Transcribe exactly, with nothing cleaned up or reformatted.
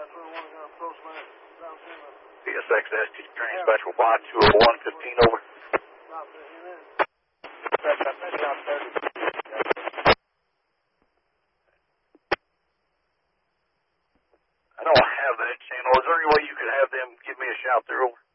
P S X S T train dispatch will bind two oh one fifteen over. I don't have that channel. Is there any way you could have them give me a shout there over?